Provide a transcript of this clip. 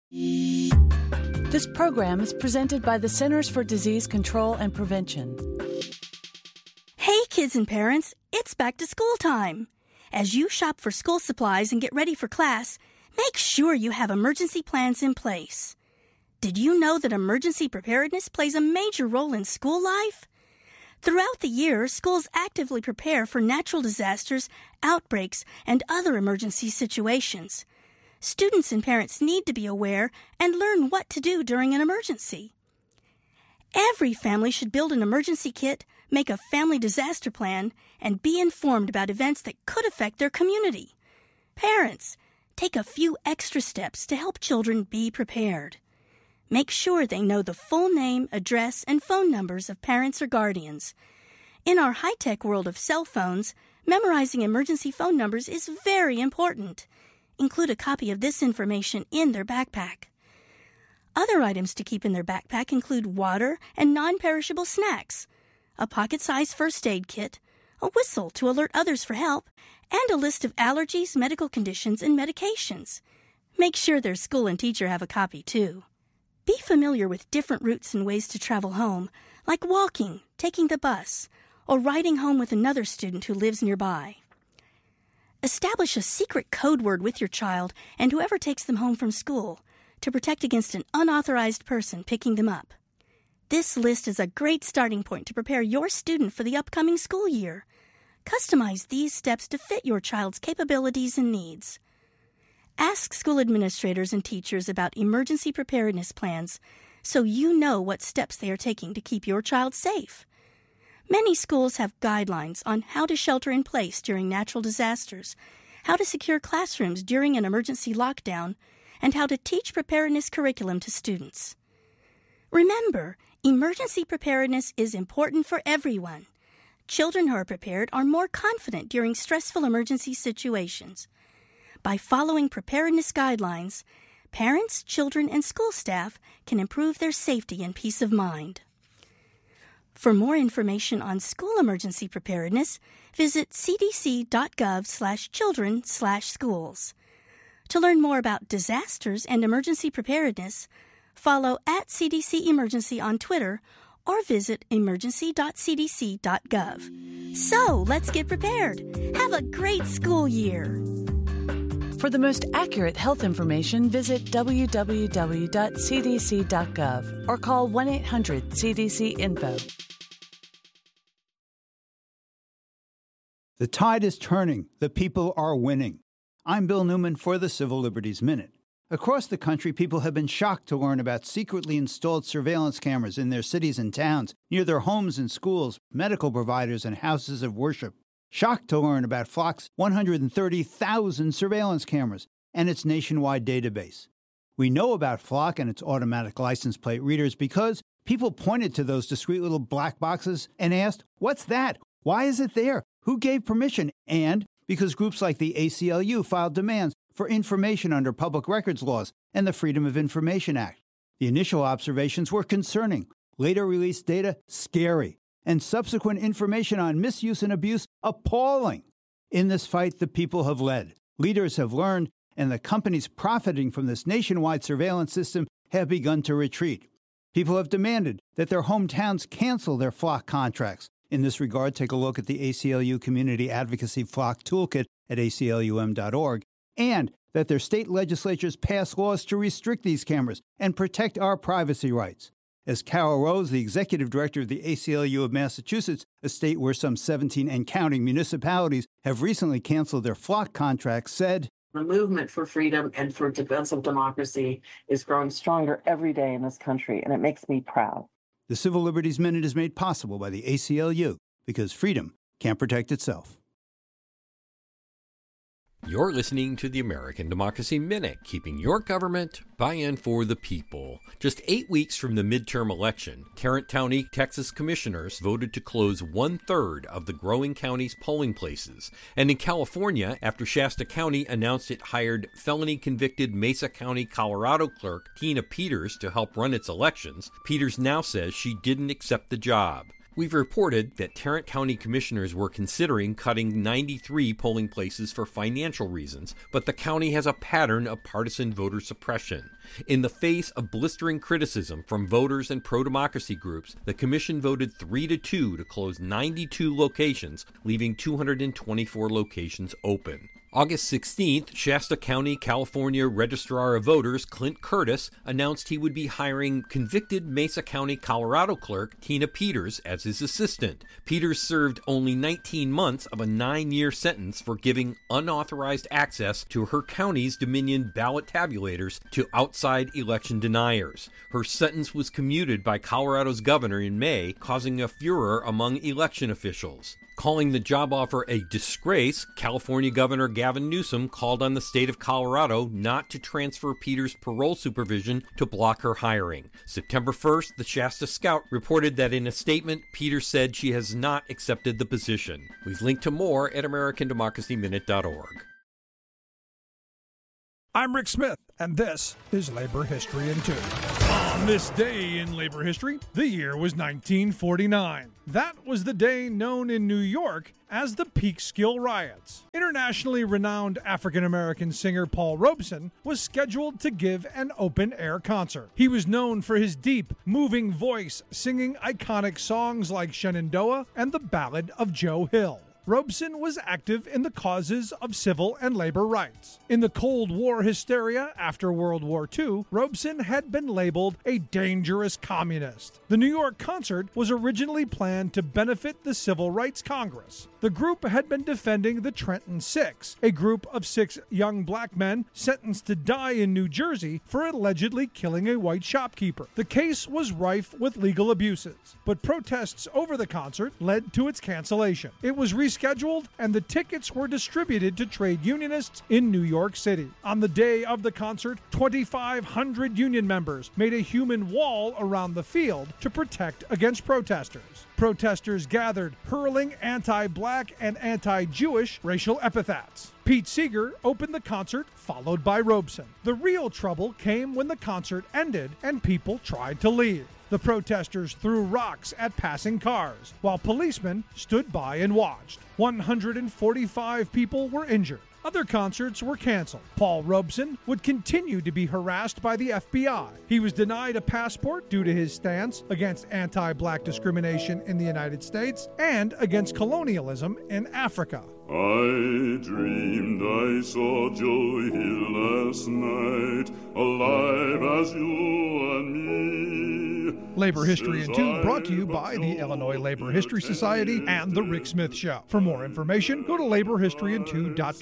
This program is presented by the Centers for Disease Control and Prevention. Hey, kids and parents, it's back to school time. As you shop for school supplies and get ready for class, make sure you have emergency plans in place. Did you know that emergency preparedness plays a major role in school life? Throughout the year, schools actively prepare for natural disasters, outbreaks, and other emergency situations. Students and parents need to be aware and learn what to do during an emergency. Every family should build an emergency kit, make a family disaster plan, and be informed about events that could affect their community. Parents, take a few extra steps to help children be prepared. Make sure they know the full name, address, and phone numbers of parents or guardians. In our high-tech world of cell phones, memorizing emergency phone numbers is very important. Include a copy of this information in their backpack. Other items to keep in their backpack include water and non-perishable snacks, a pocket-sized first aid kit, a whistle to alert others for help, and a list of allergies, medical conditions, and medications. Make sure their school and teacher have a copy, too. Be familiar with different routes and ways to travel home, like walking, taking the bus, or riding home with another student who lives nearby. Establish a secret code word with your child and whoever takes them home from school to protect against an unauthorized person picking them up. This list is a great starting point to prepare your student for the upcoming school year. Customize these steps to fit your child's capabilities and needs. Ask school administrators and teachers about emergency preparedness plans so you know what steps they are taking to keep your child safe. Many schools have guidelines on how to shelter in place during natural disasters, how to secure classrooms during an emergency lockdown, and how to teach preparedness curriculum to students. Remember, emergency preparedness is important for everyone. Children who are prepared are more confident during stressful emergency situations. By following preparedness guidelines, parents, children, and school staff can improve their safety and peace of mind. For more information on school emergency preparedness, visit cdc.gov/children/schools. To learn more about disasters and emergency preparedness, follow @CDC Emergency on Twitter or visit emergency.cdc.gov. So, let's get prepared. Have a great school year. For the most accurate health information, visit www.cdc.gov or call 1-800-CDC-INFO. The tide is turning. The people are winning. I'm Bill Newman for the Civil Liberties Minute. Across the country, people have been shocked to learn about secretly installed surveillance cameras in their cities and towns, near their homes and schools, medical providers, and houses of worship. Shocked to learn about Flock's 130,000 surveillance cameras and its nationwide database. We know about Flock and its automatic license plate readers because people pointed to those discreet little black boxes and asked, "What's that? Why is it there? Who gave permission?" And because groups like the ACLU filed demands for information under public records laws and the Freedom of Information Act. The initial observations were concerning, later released data scary, and subsequent information on misuse and abuse appalling. In this fight, the people have led, leaders have learned, and the companies profiting from this nationwide surveillance system have begun to retreat. People have demanded that their hometowns cancel their Flock contracts. In this regard, take a look at the ACLU Community Advocacy Flock Toolkit at aclum.org, and that their state legislatures pass laws to restrict these cameras and protect our privacy rights. As Carol Rose, the executive director of the ACLU of Massachusetts, a state where some 17 and counting municipalities have recently canceled their Flock contracts, said, "The movement for freedom and for defense of democracy is growing stronger every day in this country, and it makes me proud." The Civil Liberties Minute is made possible by the ACLU because freedom can't protect itself. You're listening to the American Democracy Minute, keeping your government by and for the people. Just 8 weeks from the midterm election, Tarrant County, Texas commissioners voted to close 1/3 of the growing county's polling places. And in California, after Shasta County announced it hired felony-convicted Mesa County, Colorado clerk Tina Peters to help run its elections, Peters now says she didn't accept the job. We've reported that Tarrant County commissioners were considering cutting 93 polling places for financial reasons, but the county has a pattern of partisan voter suppression. In the face of blistering criticism from voters and pro-democracy groups, the commission voted 3-2 to close 92 locations, leaving 224 locations open. August 16th, Shasta County, California Registrar of Voters Clint Curtis announced he would be hiring convicted Mesa County, Colorado clerk Tina Peters as his assistant. Peters served only 19 months of a 9-year sentence for giving unauthorized access to her county's Dominion ballot tabulators to outside election deniers. Her sentence was commuted by Colorado's governor in May, causing a furor among election officials. Calling the job offer a disgrace, California Governor Gavin Newsom called on the state of Colorado not to transfer Peters' parole supervision to block her hiring. September 1st, the Shasta Scout reported that in a statement, Peters said she has not accepted the position. We've linked to more at AmericanDemocracyMinute.org. I'm Rick Smith, and this is Labor History in 2. On this day in labor history, the year was 1949. That was the day known in New York as the Peekskill Riots. Internationally renowned African-American singer Paul Robeson was scheduled to give an open-air concert. He was known for his deep, moving voice, singing iconic songs like Shenandoah and the Ballad of Joe Hill. Robeson was active in the causes of civil and labor rights. In the Cold War hysteria after World War II, Robeson had been labeled a dangerous communist. The New York concert was originally planned to benefit the Civil Rights Congress. The group had been defending the Trenton Six, a group of 6 young black men sentenced to die in New Jersey for allegedly killing a white shopkeeper. The case was rife with legal abuses, but protests over the concert led to its cancellation. It was rescheduled, and the tickets were distributed to trade unionists in New York City. On the day of the concert, 2,500 union members made a human wall around the field to protect against protesters. Protesters gathered, hurling anti-black and anti-Jewish racial epithets. Pete Seeger opened the concert, followed by Robeson. The real trouble came when the concert ended and people tried to leave. The protesters threw rocks at passing cars, while policemen stood by and watched. 145 people were injured. Other concerts were canceled. Paul Robeson would continue to be harassed by the FBI. He was denied a passport due to his stance against anti-black discrimination in the United States and against colonialism in Africa. I dreamed I saw Joe Hill last night, alive as you and me. Labor History in 2 brought to you by the Illinois Labor History Society and The Rick Smith Show. For more information, go to laborhistoryin2.com.